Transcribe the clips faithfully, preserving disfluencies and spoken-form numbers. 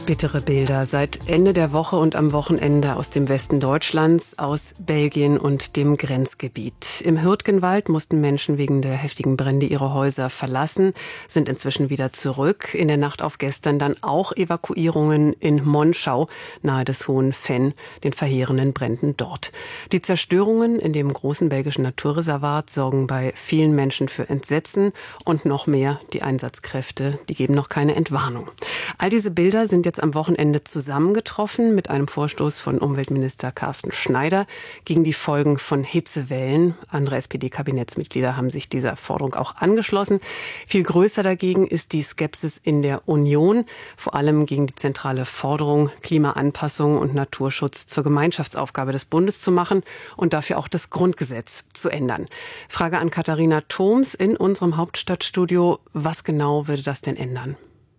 Bittere Bilder seit Ende der Woche und am Wochenende aus dem Westen Deutschlands, aus Belgien und dem Grenzgebiet. Im Hürtgenwald mussten Menschen wegen der heftigen Brände ihre Häuser verlassen, sind inzwischen wieder zurück. In der Nacht auf gestern dann auch Evakuierungen in Monschau, nahe des Hohen Venn, den verheerenden Bränden dort. Die Zerstörungen in dem großen belgischen Naturreservat sorgen bei vielen Menschen für Entsetzen und noch mehr die Einsatzkräfte, die geben noch keine Entwarnung. All diese Bilder sind jetzt am Wochenende zusammengetroffen mit einem Vorstoß von Umweltminister Carsten Schneider gegen die Folgen von Hitzewellen. Andere S P D-Kabinettsmitglieder haben sich dieser Forderung auch angeschlossen. Viel größer dagegen ist die Skepsis in der Union, vor allem gegen die zentrale Forderung, Klimaanpassung und Naturschutz zur Gemeinschaftsaufgabe des Bundes zu machen und dafür auch das Grundgesetz zu ändern. Frage an Katharina Thoms in unserem Hauptstadtstudio. Was genau würde das denn ändern?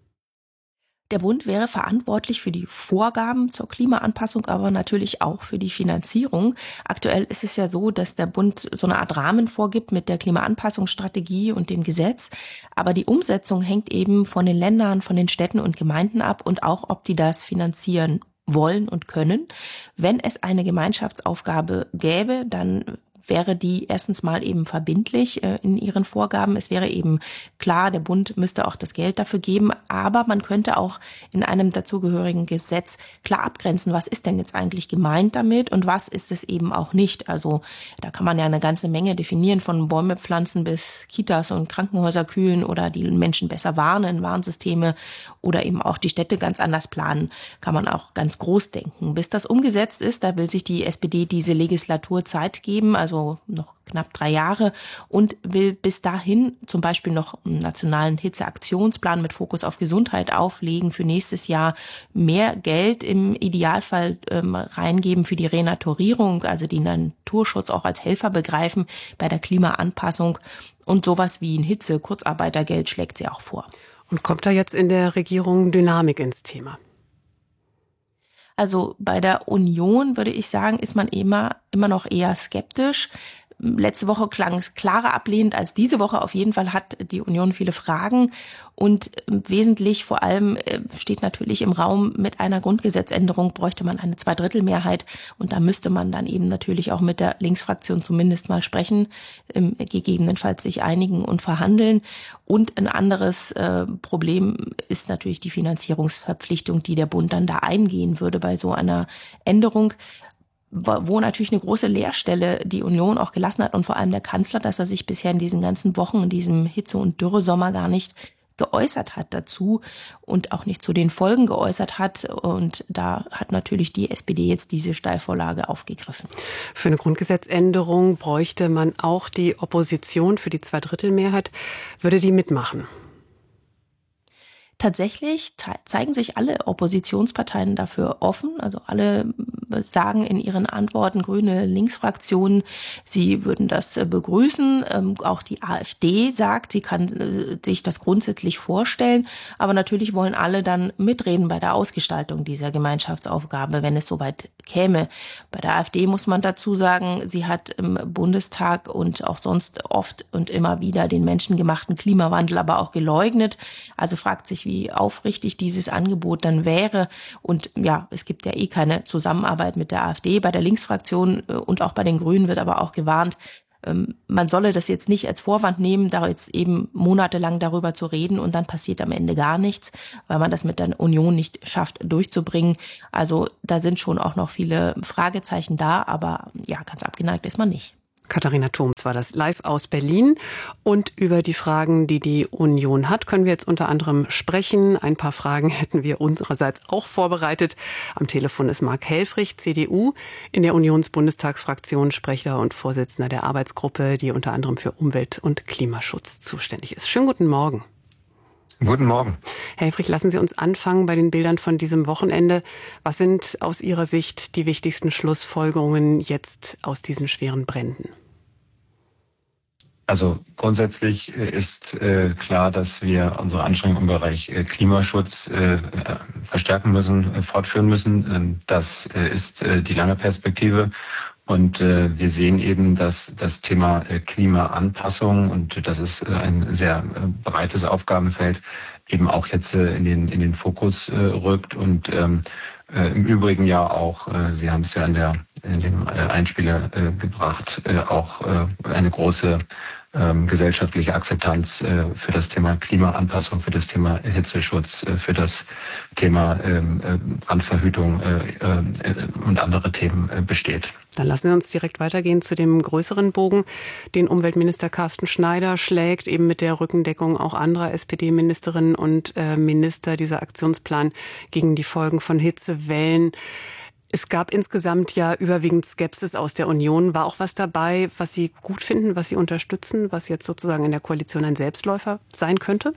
Der Bund wäre verantwortlich für die Vorgaben zur Klimaanpassung, aber natürlich auch für die Finanzierung. Aktuell ist es ja so, dass der Bund so eine Art Rahmen vorgibt mit der Klimaanpassungsstrategie und dem Gesetz. Aber die Umsetzung hängt eben von den Ländern, von den Städten und Gemeinden ab und auch, ob die das finanzieren wollen und können. Wenn es eine Gemeinschaftsaufgabe gäbe, dann wäre die erstens mal eben verbindlich äh, in ihren Vorgaben. Es wäre eben klar, der Bund müsste auch das Geld dafür geben, aber man könnte auch in einem dazugehörigen Gesetz klar abgrenzen, was ist denn jetzt eigentlich gemeint damit und was ist es eben auch nicht. Also da kann man ja eine ganze Menge definieren, von Bäume pflanzen bis Kitas und Krankenhäuser kühlen oder die Menschen besser warnen, Warnsysteme oder eben auch die Städte ganz anders planen, kann man auch ganz groß denken. Bis das umgesetzt ist, da will sich die S P D diese Legislatur Zeit geben, also also noch knapp drei Jahre, und will bis dahin zum Beispiel noch einen nationalen Hitzeaktionsplan mit Fokus auf Gesundheit auflegen, für nächstes Jahr mehr Geld im Idealfall ähm, reingeben für die Renaturierung, also den Naturschutz auch als Helfer begreifen bei der Klimaanpassung, und sowas wie ein Hitze-Kurzarbeitergeld schlägt sie auch vor. Und kommt da jetzt in der Regierung Dynamik ins Thema? Also bei der Union, würde ich sagen, ist man immer, immer noch eher skeptisch. Letzte Woche klang es klarer ablehnend als diese Woche. Auf jeden Fall hat die Union viele Fragen. Und wesentlich vor allem steht natürlich im Raum, mit einer Grundgesetzänderung bräuchte man eine Zweidrittelmehrheit. Und da müsste man dann eben natürlich auch mit der Linksfraktion zumindest mal sprechen, gegebenenfalls sich einigen und verhandeln. Und ein anderes äh, Problem ist natürlich die Finanzierungsverpflichtung, die der Bund dann da eingehen würde bei so einer Änderung, wo natürlich eine große Leerstelle die Union auch gelassen hat und vor allem der Kanzler, dass er sich bisher in diesen ganzen Wochen, in diesem Hitze- und Dürresommer gar nicht geäußert hat dazu und auch nicht zu den Folgen geäußert hat. Und da hat natürlich die S P D jetzt diese Steilvorlage aufgegriffen. Für eine Grundgesetzänderung bräuchte man auch die Opposition für die Zweidrittelmehrheit. Würde die mitmachen? Tatsächlich zeigen sich alle Oppositionsparteien dafür offen. Also alle sagen in ihren Antworten, Grüne, Linksfraktionen, sie würden das begrüßen. Auch die AfD sagt, sie kann sich das grundsätzlich vorstellen. Aber natürlich wollen alle dann mitreden bei der Ausgestaltung dieser Gemeinschaftsaufgabe, wenn es soweit käme. Bei der AfD muss man dazu sagen, sie hat im Bundestag und auch sonst oft und immer wieder den menschengemachten Klimawandel aber auch geleugnet. Also fragt sich, wie wie aufrichtig dieses Angebot dann wäre. Und ja, es gibt ja eh keine Zusammenarbeit mit der AfD. Bei der Linksfraktion und auch bei den Grünen wird aber auch gewarnt, man solle das jetzt nicht als Vorwand nehmen, da jetzt eben monatelang darüber zu reden und dann passiert am Ende gar nichts, weil man das mit der Union nicht schafft durchzubringen. Also da sind schon auch noch viele Fragezeichen da, aber ja, ganz abgeneigt ist man nicht. Katharina Thoms war das live aus Berlin. Und über die Fragen, die die Union hat, können wir jetzt unter anderem sprechen. Ein paar Fragen hätten wir unsererseits auch vorbereitet. Am Telefon ist Marc Helfrich, C D U, in der Unionsbundestagsfraktion Sprecher und Vorsitzender der Arbeitsgruppe, die unter anderem für Umwelt- und Klimaschutz zuständig ist. Schönen guten Morgen. Guten Morgen. Herr Helfrich, lassen Sie uns anfangen bei den Bildern von diesem Wochenende. Was sind aus Ihrer Sicht die wichtigsten Schlussfolgerungen jetzt aus diesen schweren Bränden? Also grundsätzlich ist äh, klar, dass wir unsere Anstrengungen im Bereich äh, Klimaschutz äh, verstärken müssen, äh, fortführen müssen. Äh, das äh, ist äh, die lange Perspektive. Und äh, wir sehen eben, dass das Thema äh, Klimaanpassung, und das ist äh, ein sehr äh, breites Aufgabenfeld, eben auch jetzt in den in den Fokus rückt und ähm, äh, im Übrigen ja auch, äh, Sie haben es ja in der in dem Einspieler äh, gebracht, äh, auch äh, eine große ähm, gesellschaftliche Akzeptanz äh, für das Thema Klimaanpassung, für das Thema Hitzeschutz, äh, für das Thema ähm, Brandverhütung äh, äh, und andere Themen äh, besteht. Dann lassen wir uns direkt weitergehen zu dem größeren Bogen, den Umweltminister Carsten Schneider schlägt, eben mit der Rückendeckung auch anderer S P D-Ministerinnen und äh, Minister, dieser Aktionsplan gegen die Folgen von Hitzewellen. Es gab insgesamt ja überwiegend Skepsis aus der Union. War auch was dabei, was Sie gut finden, was Sie unterstützen, was jetzt sozusagen in der Koalition ein Selbstläufer sein könnte?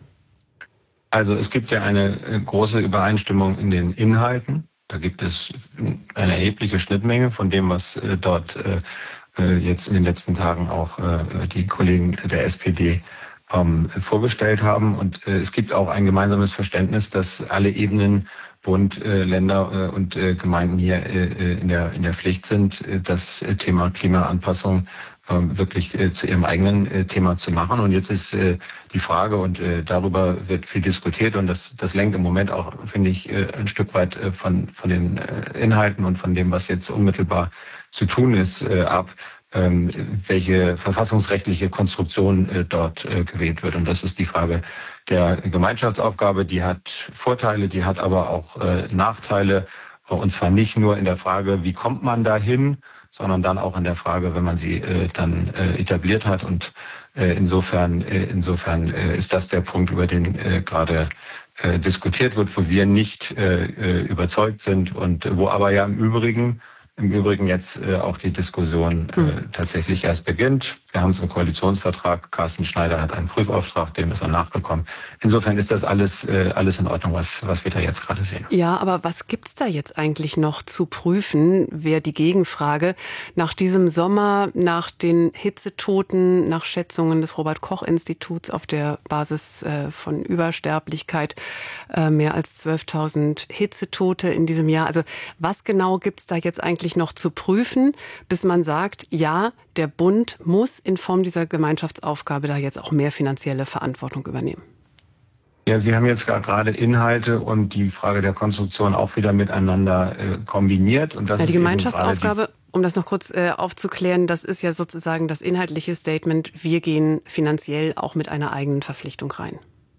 Also es gibt ja eine große Übereinstimmung in den Inhalten. Da gibt es eine erhebliche Schnittmenge von dem, was äh, dort äh, jetzt in den letzten Tagen auch äh, die Kollegen der S P D ähm, vorgestellt haben. Und äh, es gibt auch ein gemeinsames Verständnis, dass alle Ebenen, Bund, äh, Länder äh, und äh, Gemeinden hier äh, in der in der Pflicht sind, äh, das Thema Klimaanpassung äh, wirklich äh, zu ihrem eigenen äh, Thema zu machen. Und jetzt ist äh, die Frage, und äh, darüber wird viel diskutiert, und das das lenkt im Moment auch, finde ich, äh, ein Stück weit äh, von von den äh, Inhalten und von dem, was jetzt unmittelbar zu tun ist, äh, ab, ähm, welche verfassungsrechtliche Konstruktion äh, dort äh, gewählt wird. Und das ist die Frage der Gemeinschaftsaufgabe. Die hat Vorteile, die hat aber auch äh, Nachteile. Und zwar nicht nur in der Frage, wie kommt man dahin, sondern dann auch in der Frage, wenn man sie äh, dann äh, etabliert hat. Und äh, insofern, äh, insofern äh, ist das der Punkt, über den äh, gerade äh, diskutiert wird, wo wir nicht äh, überzeugt sind und wo aber ja im Übrigen Im Übrigen jetzt äh, auch die Diskussion äh, mhm. tatsächlich erst beginnt. Wir haben es im Koalitionsvertrag. Carsten Schneider hat einen Prüfauftrag, dem ist er nachgekommen. Insofern ist das alles äh, alles in Ordnung, was was wir da jetzt gerade sehen. Ja, aber was gibt's da jetzt eigentlich noch zu prüfen? Wäre die Gegenfrage. Nach diesem Sommer, nach den Hitzetoten, nach Schätzungen des Robert-Koch-Instituts auf der Basis äh, von Übersterblichkeit, äh, mehr als zwölftausend Hitzetote in diesem Jahr. Also was genau gibt's da jetzt eigentlich noch zu prüfen, bis man sagt, ja, der Bund muss in Form dieser Gemeinschaftsaufgabe da jetzt auch mehr finanzielle Verantwortung übernehmen? Ja, Sie haben jetzt gerade Inhalte und die Frage der Konstruktion auch wieder miteinander äh, kombiniert. Und das ja, die ist Gemeinschaftsaufgabe, die, um das noch kurz äh, aufzuklären, das ist ja sozusagen das inhaltliche Statement, wir gehen finanziell auch mit einer eigenen Verpflichtung rein.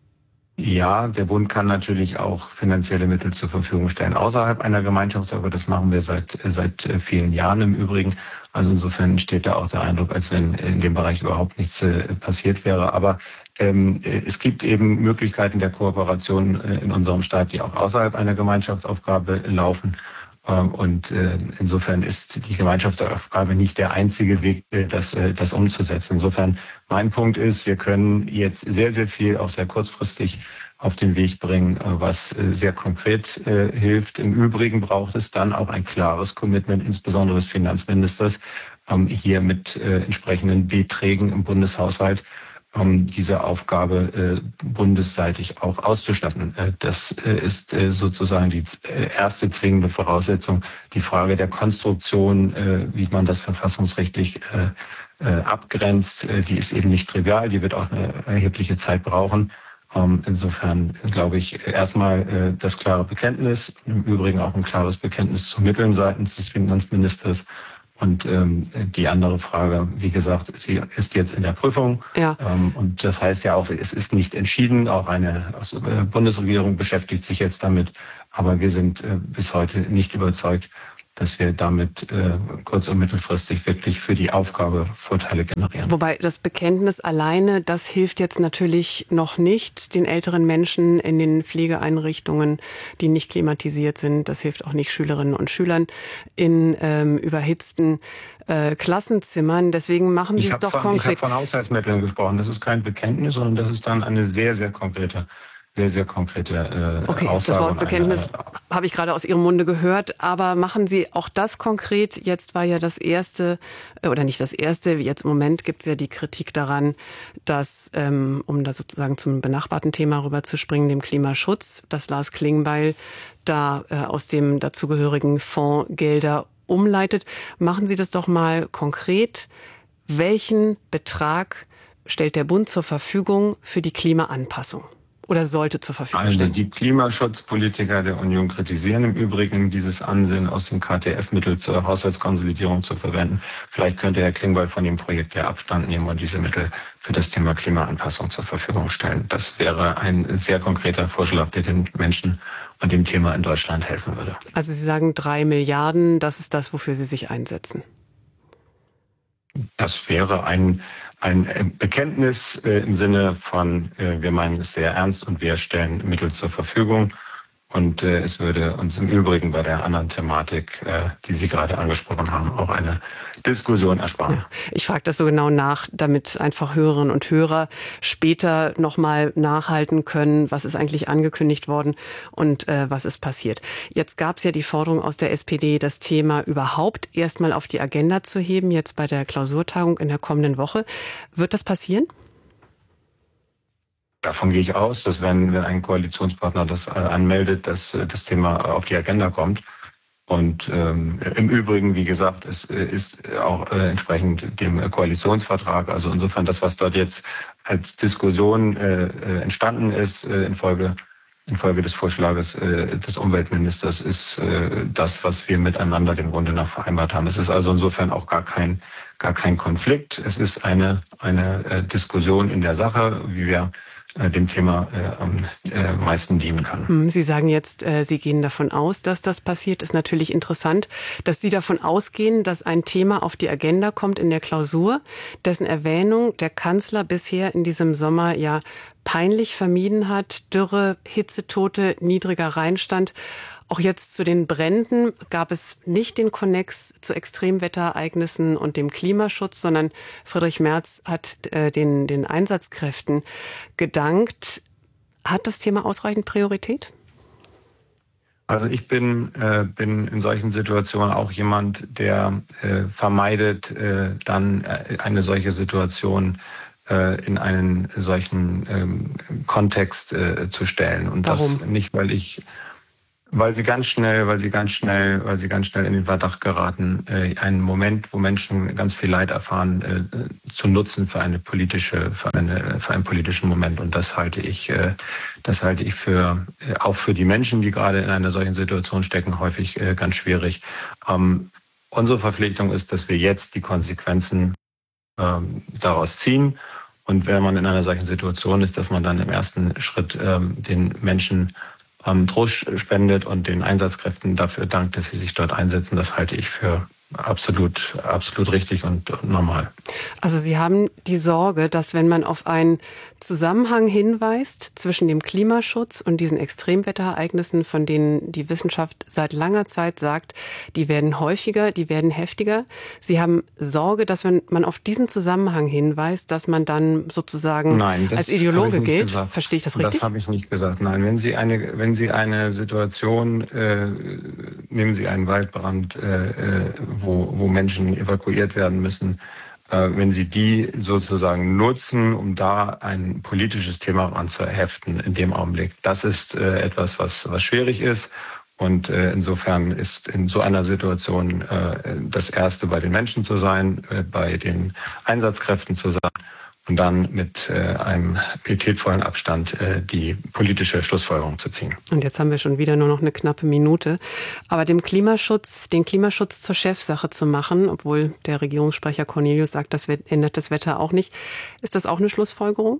Ja, der Bund kann natürlich auch finanzielle Mittel zur Verfügung stellen außerhalb einer Gemeinschaftsarbeit. Das machen wir seit seit vielen Jahren im Übrigen. Also insofern entsteht da auch der Eindruck, als wenn in dem Bereich überhaupt nichts äh, passiert wäre. Aber ähm, es gibt eben Möglichkeiten der Kooperation äh, in unserem Staat, die auch außerhalb einer Gemeinschaftsaufgabe laufen. Und äh, insofern ist die Gemeinschaftsaufgabe nicht der einzige Weg, das, das umzusetzen. Insofern mein Punkt ist, wir können jetzt sehr, sehr viel, auch sehr kurzfristig auf den Weg bringen, was sehr konkret äh, hilft. Im Übrigen braucht es dann auch ein klares Commitment, insbesondere des Finanzministers, ähm, hier mit äh, entsprechenden Beträgen im Bundeshaushalt um diese Aufgabe äh, bundesseitig auch auszustatten. Äh, das äh, ist äh, sozusagen die äh, erste zwingende Voraussetzung. Die Frage der Konstruktion, äh, wie man das verfassungsrechtlich äh, äh, abgrenzt, äh, die ist eben nicht trivial, die wird auch eine erhebliche Zeit brauchen. Ähm, insofern glaube ich erstmal äh, das klare Bekenntnis, im Übrigen auch ein klares Bekenntnis zu Mitteln seitens des Finanzministers. Und ähm, die andere Frage, wie gesagt, sie ist jetzt in der Prüfung. Ja. Ähm, und das heißt ja auch, es ist nicht entschieden. Auch eine äh, Bundesregierung beschäftigt sich jetzt damit. Aber wir sind äh, bis heute nicht überzeugt, dass wir damit äh, kurz- und mittelfristig wirklich für die Aufgabe Vorteile generieren. Wobei das Bekenntnis alleine, das hilft jetzt natürlich noch nicht den älteren Menschen in den Pflegeeinrichtungen, die nicht klimatisiert sind. Das hilft auch nicht Schülerinnen und Schülern in ähm, überhitzten äh, Klassenzimmern. Deswegen machen Sie es doch von, konkret. Ich habe von Haushaltsmitteln gesprochen. Das ist kein Bekenntnis, sondern das ist dann eine sehr, sehr konkrete Sehr, sehr konkrete äh, okay, Aussage. Das Wort Bekenntnis habe ich gerade aus Ihrem Munde gehört. Aber machen Sie auch das konkret? Jetzt war ja das erste, oder nicht das erste, jetzt im Moment gibt es ja die Kritik daran, dass, ähm, um da sozusagen zum benachbarten Thema rüberzuspringen, dem Klimaschutz, dass Lars Klingbeil da äh, aus dem dazugehörigen Fonds Gelder umleitet. Machen Sie das doch mal konkret. Welchen Betrag stellt der Bund zur Verfügung für die Klimaanpassung? oder sollte zur Verfügung Also stellen? die Klimaschutzpolitiker der Union kritisieren im Übrigen dieses Ansinnen, aus dem K T F-Mittel zur Haushaltskonsolidierung zu verwenden. Vielleicht könnte Herr Klingbeil von dem Projekt ja Abstand nehmen und diese Mittel für das Thema Klimaanpassung zur Verfügung stellen. Das wäre ein sehr konkreter Vorschlag, der den Menschen und dem Thema in Deutschland helfen würde. Also Sie sagen drei Milliarden, das ist das, wofür Sie sich einsetzen. Das wäre ein, ein Bekenntnis äh, im Sinne von, äh, wir meinen es sehr ernst und wir stellen Mittel zur Verfügung. Und äh, es würde uns im Übrigen bei der anderen Thematik, äh, die Sie gerade angesprochen haben, auch eine Diskussion ersparen. Ja, ich frage das so genau nach, damit einfach Hörerinnen und Hörer später nochmal nachhalten können, was ist eigentlich angekündigt worden und äh, was ist passiert. Jetzt gab es ja die Forderung aus der S P D, das Thema überhaupt erstmal auf die Agenda zu heben, jetzt bei der Klausurtagung in der kommenden Woche. Wird das passieren? Davon gehe ich aus, dass wenn, wenn ein Koalitionspartner das äh, anmeldet, dass äh, das Thema auf die Agenda kommt. Und ähm, im Übrigen, wie gesagt, es äh, ist auch äh, entsprechend dem Koalitionsvertrag, also insofern das, was dort jetzt als Diskussion äh, entstanden ist äh, infolge, infolge des Vorschlages äh, des Umweltministers, ist äh, das, was wir miteinander dem Grunde nach vereinbart haben. Es ist also insofern auch gar kein, gar kein Konflikt. Es ist eine, eine äh, Diskussion in der Sache, wie wir dem Thema äh, am äh, meisten dienen kann. Sie sagen jetzt, äh, Sie gehen davon aus, dass das passiert. Ist natürlich interessant, dass Sie davon ausgehen, dass ein Thema auf die Agenda kommt in der Klausur, dessen Erwähnung der Kanzler bisher in diesem Sommer ja peinlich vermieden hat. Dürre, Hitzetote, niedriger Rheinstand. Auch jetzt zu den Bränden gab es nicht den Konnex zu Extremwetterereignissen und dem Klimaschutz, sondern Friedrich Merz hat äh, den, den Einsatzkräften gedankt. Hat das Thema ausreichend Priorität? Also ich bin, äh, bin in solchen Situationen auch jemand, der äh, vermeidet, äh, dann eine solche Situation äh, in einen solchen ähm, Kontext äh, zu stellen. Und Warum? Das nicht, weil ich Weil sie ganz schnell, weil sie ganz schnell, weil sie ganz schnell in den Verdacht geraten, äh, einen Moment, wo Menschen ganz viel Leid erfahren, äh, zu nutzen für eine politische, für eine, für einen politischen Moment. Und das halte ich, äh, das halte ich für äh, auch für die Menschen, die gerade in einer solchen Situation stecken, häufig äh, ganz schwierig. Ähm, unsere Verpflichtung ist, dass wir jetzt die Konsequenzen ähm, daraus ziehen. Und wenn man in einer solchen Situation ist, dass man dann im ersten Schritt ähm, den Menschen Trost spendet und den Einsatzkräften dafür dankt, dass sie sich dort einsetzen, das halte ich für absolut, absolut richtig und normal. Also Sie haben die Sorge, dass wenn man auf einen Zusammenhang hinweist zwischen dem Klimaschutz und diesen Extremwetterereignissen, von denen die Wissenschaft seit langer Zeit sagt, die werden häufiger, die werden heftiger. Sie haben Sorge, dass wenn man auf diesen Zusammenhang hinweist, dass man dann sozusagen Nein, als Ideologe gilt. Gesagt. Verstehe ich das richtig? Das habe ich nicht gesagt. Nein, wenn Sie eine, wenn Sie eine Situation, äh, nehmen Sie einen Waldbrand, äh, wo, wo Menschen evakuiert werden müssen, wenn Sie die sozusagen nutzen, um da ein politisches Thema anzuheften in dem Augenblick. Das ist äh, etwas, was, was schwierig ist. Und äh, insofern ist in so einer Situation äh, das Erste, bei den Menschen zu sein, äh, bei den Einsatzkräften zu sein und dann mit äh, einem pietätvollen Abstand äh, die politische Schlussfolgerung zu ziehen. Und jetzt haben wir schon wieder nur noch eine knappe Minute. Aber dem Klimaschutz, den Klimaschutz zur Chefsache zu machen, obwohl der Regierungssprecher Cornelius sagt, das ändert das Wetter auch nicht, ist das auch eine Schlussfolgerung?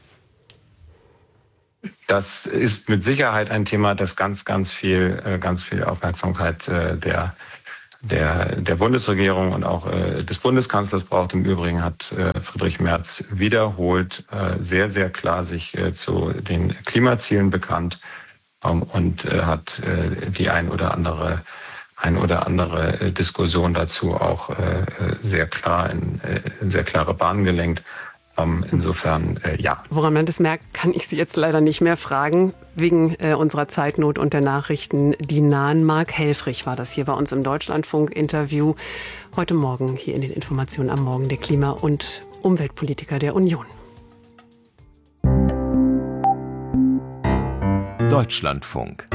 Das ist mit Sicherheit ein Thema, das ganz, ganz viel, äh, ganz viel Aufmerksamkeit äh, der Der, der Bundesregierung und auch äh, des Bundeskanzlers braucht. Im Übrigen hat äh, Friedrich Merz wiederholt äh, sehr, sehr klar sich äh, zu den Klimazielen bekannt ähm, und äh, hat äh, die ein oder andere, ein oder andere äh, Diskussion dazu auch äh, sehr klar in, äh, in sehr klare Bahnen gelenkt. Insofern, äh, ja. Woran man das merkt, kann ich Sie jetzt leider nicht mehr fragen, wegen äh, unserer Zeitnot und der Nachrichten, die nahen. Mark Helfrich war das hier bei uns im Deutschlandfunk-Interview. Heute Morgen hier in den Informationen am Morgen, der Klima- und Umweltpolitiker der Union. Deutschlandfunk.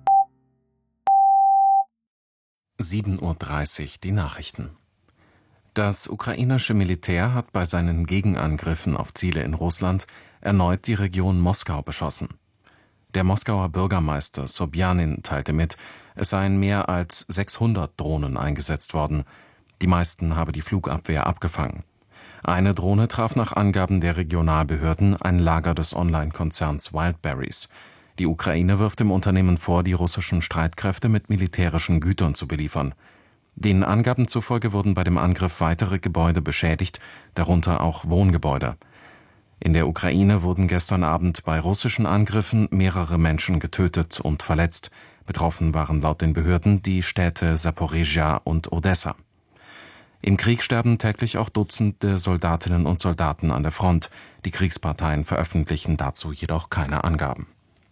sieben Uhr dreißig, die Nachrichten. Das ukrainische Militär hat bei seinen Gegenangriffen auf Ziele in Russland erneut die Region Moskau beschossen. Der Moskauer Bürgermeister Sobjanin teilte mit, es seien mehr als sechshundert Drohnen eingesetzt worden. Die meisten habe die Flugabwehr abgefangen. Eine Drohne traf nach Angaben der Regionalbehörden ein Lager des Online-Konzerns Wildberries. Die Ukraine wirft dem Unternehmen vor, die russischen Streitkräfte mit militärischen Gütern zu beliefern. Den Angaben zufolge wurden bei dem Angriff weitere Gebäude beschädigt, darunter auch Wohngebäude. In der Ukraine wurden gestern Abend bei russischen Angriffen mehrere Menschen getötet und verletzt. Betroffen waren laut den Behörden die Städte Saporizhia und Odessa. Im Krieg sterben täglich auch Dutzende Soldatinnen und Soldaten an der Front. Die Kriegsparteien veröffentlichen dazu jedoch keine Angaben.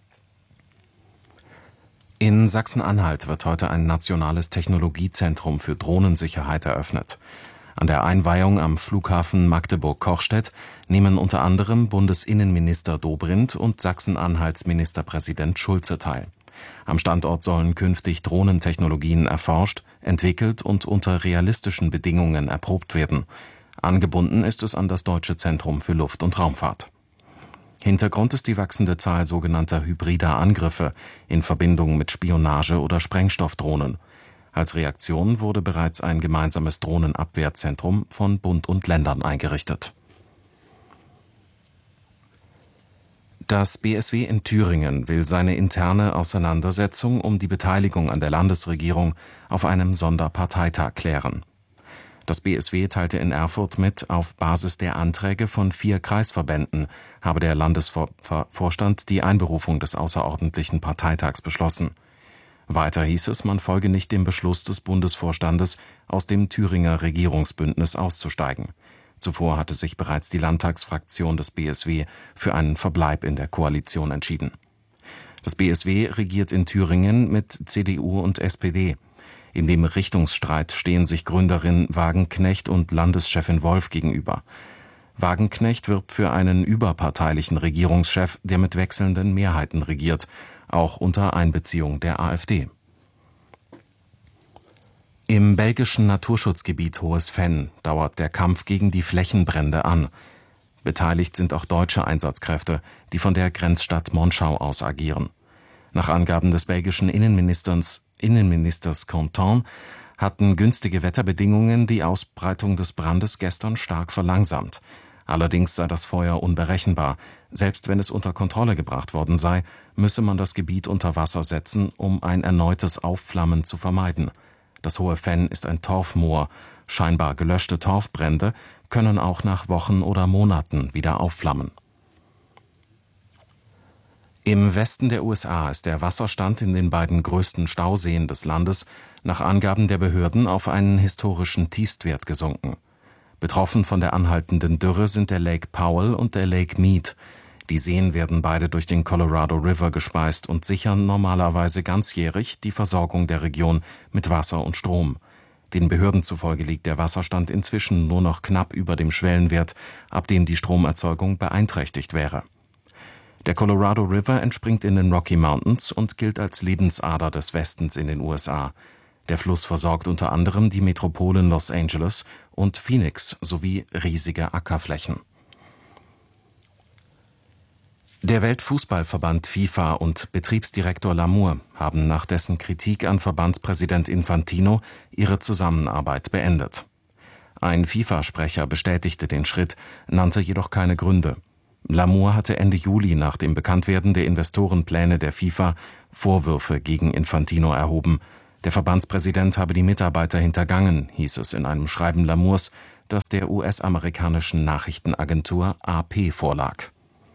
In Sachsen-Anhalt wird heute ein nationales Technologiezentrum für Drohnensicherheit eröffnet. An der Einweihung am Flughafen Magdeburg-Kochstedt nehmen unter anderem Bundesinnenminister Dobrindt und Sachsen-Anhalts Ministerpräsident Schulze teil. Am Standort sollen künftig Drohnentechnologien erforscht, entwickelt und unter realistischen Bedingungen erprobt werden. Angebunden ist es an das Deutsche Zentrum für Luft- und Raumfahrt. Hintergrund ist die wachsende Zahl sogenannter hybrider Angriffe in Verbindung mit Spionage- oder Sprengstoffdrohnen. Als Reaktion wurde bereits ein gemeinsames Drohnenabwehrzentrum von Bund und Ländern eingerichtet. Das B S W in Thüringen will seine interne Auseinandersetzung um die Beteiligung an der Landesregierung auf einem Sonderparteitag klären. Das B S W teilte in Erfurt mit, auf Basis der Anträge von vier Kreisverbänden habe der Landesvorstand die Einberufung des außerordentlichen Parteitags beschlossen. Weiter hieß es, man folge nicht dem Beschluss des Bundesvorstandes, aus dem Thüringer Regierungsbündnis auszusteigen. Zuvor hatte sich bereits die Landtagsfraktion des B S W für einen Verbleib in der Koalition entschieden. Das B S W regiert in Thüringen mit C D U und S P D. In dem Richtungsstreit stehen sich Gründerin Wagenknecht und Landeschefin Wolf gegenüber. Wagenknecht wirbt für einen überparteilichen Regierungschef, der mit wechselnden Mehrheiten regiert, auch unter Einbeziehung der AfD. Im belgischen Naturschutzgebiet Hohes Venn dauert der Kampf gegen die Flächenbrände an. Beteiligt sind auch deutsche Einsatzkräfte, die von der Grenzstadt Monschau aus agieren. Nach Angaben des belgischen Innenministers, Innenministers Quentin hatten günstige Wetterbedingungen die Ausbreitung des Brandes gestern stark verlangsamt. Allerdings sei das Feuer unberechenbar. Selbst wenn es unter Kontrolle gebracht worden sei, müsse man das Gebiet unter Wasser setzen, um ein erneutes Aufflammen zu vermeiden. Das Hohe Venn ist ein Torfmoor. Scheinbar gelöschte Torfbrände können auch nach Wochen oder Monaten wieder aufflammen. Im Westen der U S A ist der Wasserstand in den beiden größten Stauseen des Landes nach Angaben der Behörden auf einen historischen Tiefstwert gesunken. Betroffen von der anhaltenden Dürre sind der Lake Powell und der Lake Mead. Die Seen werden beide durch den Colorado River gespeist und sichern normalerweise ganzjährig die Versorgung der Region mit Wasser und Strom. Den Behörden zufolge liegt der Wasserstand inzwischen nur noch knapp über dem Schwellenwert, ab dem die Stromerzeugung beeinträchtigt wäre. Der Colorado River entspringt in den Rocky Mountains und gilt als Lebensader des Westens in den U S A. Der Fluss versorgt unter anderem die Metropolen Los Angeles und Phoenix sowie riesige Ackerflächen. Der Weltfußballverband FIFA und Betriebsdirektor Lamour haben nach dessen Kritik an Verbandspräsident Infantino ihre Zusammenarbeit beendet. Ein FIFA-Sprecher bestätigte den Schritt, nannte jedoch keine Gründe. Lamour hatte Ende Juli nach dem Bekanntwerden der Investorenpläne der FIFA Vorwürfe gegen Infantino erhoben. Der Verbandspräsident habe die Mitarbeiter hintergangen, hieß es in einem Schreiben Lamours, das der U S-amerikanischen Nachrichtenagentur A P vorlag.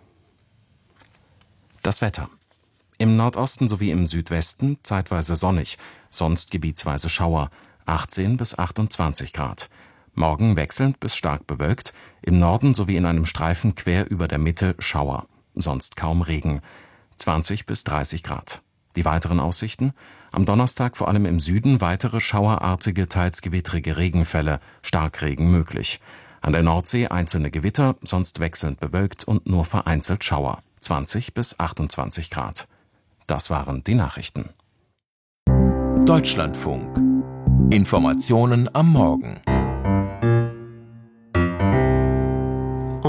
Das Wetter. Im Nordosten sowie im Südwesten zeitweise sonnig, sonst gebietsweise Schauer, achtzehn bis achtundzwanzig Grad. Morgen wechselnd bis stark bewölkt, im Norden sowie in einem Streifen quer über der Mitte Schauer, sonst kaum Regen, zwanzig bis dreißig Grad. Die weiteren Aussichten? Am Donnerstag vor allem im Süden weitere schauerartige, teils gewittrige Regenfälle, Starkregen möglich. An der Nordsee einzelne Gewitter, sonst wechselnd bewölkt und nur vereinzelt Schauer, zwanzig bis achtundzwanzig Grad. Das waren die Nachrichten. Deutschlandfunk. Informationen am Morgen.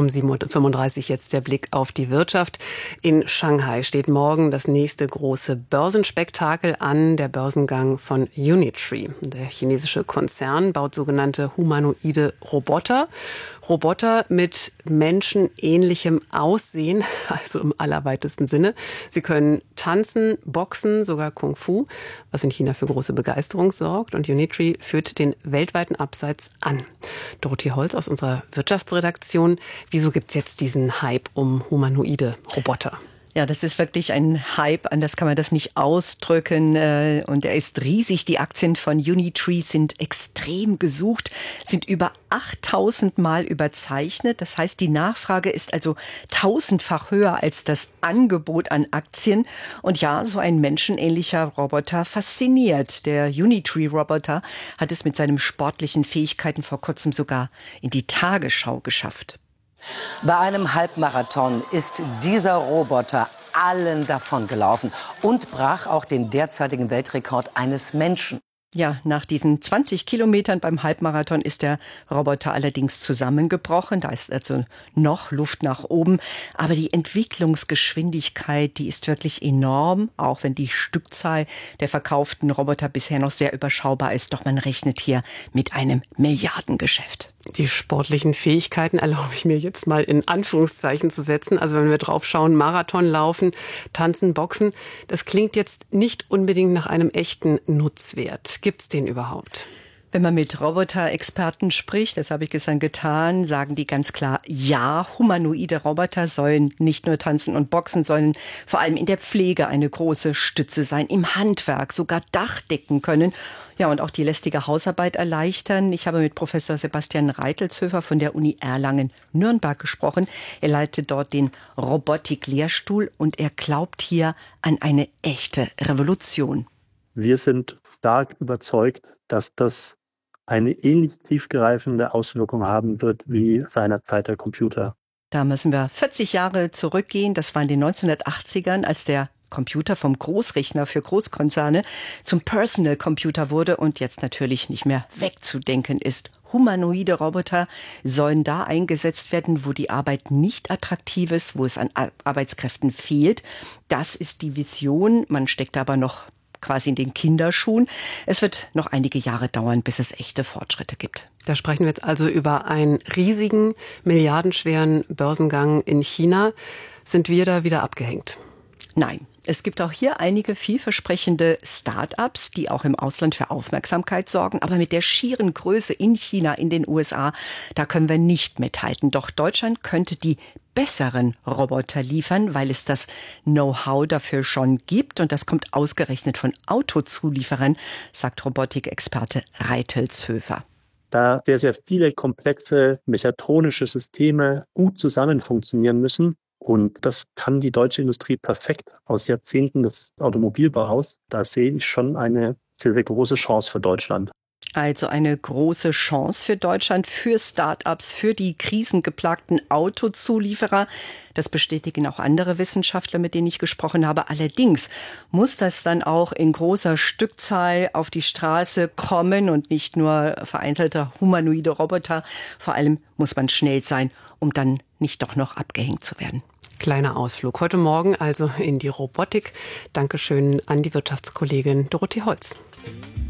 Um sieben Uhr fünfunddreißig jetzt der Blick auf die Wirtschaft. In Shanghai steht morgen das nächste große Börsenspektakel an, der Börsengang von Unitree. Der chinesische Konzern baut sogenannte humanoide Roboter. Roboter mit menschenähnlichem Aussehen, also im allerweitesten Sinne. Sie können tanzen, boxen, sogar Kung Fu, was in China für große Begeisterung sorgt. Und Unitree führt den weltweiten Absatz an. Dorothee Holz aus unserer Wirtschaftsredaktion. Wieso gibt es jetzt diesen Hype um humanoide Roboter? Ja, das ist wirklich ein Hype, anders kann man das nicht ausdrücken. Und er ist riesig. Die Aktien von Unitree sind extrem gesucht, sind über achttausend Mal überzeichnet. Das heißt, die Nachfrage ist also tausendfach höher als das Angebot an Aktien. Und ja, so ein menschenähnlicher Roboter fasziniert. Der Unitree-Roboter hat es mit seinen sportlichen Fähigkeiten vor kurzem sogar in die Tagesschau geschafft. Bei einem Halbmarathon ist dieser Roboter allen davon gelaufen und brach auch den derzeitigen Weltrekord eines Menschen. Ja, nach diesen zwanzig Kilometern beim Halbmarathon ist der Roboter allerdings zusammengebrochen. Da ist also noch Luft nach oben. Aber die Entwicklungsgeschwindigkeit, die ist wirklich enorm, auch wenn die Stückzahl der verkauften Roboter bisher noch sehr überschaubar ist. Doch man rechnet hier mit einem Milliardengeschäft. Die sportlichen Fähigkeiten erlaube ich mir jetzt mal in Anführungszeichen zu setzen. Also wenn wir drauf schauen, Marathon laufen, tanzen, boxen, das klingt jetzt nicht unbedingt nach einem echten Nutzwert. Gibt's den überhaupt? Wenn man mit Roboter-Experten spricht, das habe ich gestern getan, sagen die ganz klar, ja, humanoide Roboter sollen nicht nur tanzen und boxen, sollen vor allem in der Pflege eine große Stütze sein, im Handwerk sogar Dach decken können. Ja, und auch die lästige Hausarbeit erleichtern. Ich habe mit Professor Sebastian Reitelshöfer von der Uni Erlangen-Nürnberg gesprochen. Er leitet dort den Robotik-Lehrstuhl und er glaubt hier an eine echte Revolution. Wir sind stark überzeugt, dass das eine ähnlich tiefgreifende Auswirkung haben wird wie seinerzeit der Computer. Da müssen wir vierzig Jahre zurückgehen. Das war in den neunzehnhundertachtzigern, als der Computer vom Großrechner für Großkonzerne zum Personal Computer wurde und jetzt natürlich nicht mehr wegzudenken ist. Humanoide Roboter sollen da eingesetzt werden, wo die Arbeit nicht attraktiv ist, wo es an Arbeitskräften fehlt. Das ist die Vision. Man steckt aber noch quasi in den Kinderschuhen. Es wird noch einige Jahre dauern, bis es echte Fortschritte gibt. Da sprechen wir jetzt also über einen riesigen, milliardenschweren Börsengang in China. Sind wir da wieder abgehängt? Nein. Es gibt auch hier einige vielversprechende Start-ups, die auch im Ausland für Aufmerksamkeit sorgen. Aber mit der schieren Größe in China, in den U S A, da können wir nicht mithalten. Doch Deutschland könnte die besseren Roboter liefern, weil es das Know-how dafür schon gibt. Und das kommt ausgerechnet von Autozulieferern, sagt Robotikexperte Reitelshöfer. Da sehr, sehr viele komplexe mechatronische Systeme gut zusammen funktionieren müssen. Und das kann die deutsche Industrie perfekt aus Jahrzehnten des Automobilbaus. Da sehe ich schon eine sehr, sehr große Chance für Deutschland. Also eine große Chance für Deutschland, für Start-ups, für die krisengeplagten Autozulieferer. Das bestätigen auch andere Wissenschaftler, mit denen ich gesprochen habe. Allerdings muss das dann auch in großer Stückzahl auf die Straße kommen und nicht nur vereinzelte humanoide Roboter. Vor allem muss man schnell sein, um dann nicht doch noch abgehängt zu werden. Kleiner Ausflug heute Morgen also in die Robotik. Dankeschön an die Wirtschaftskollegin Dorothee Holz.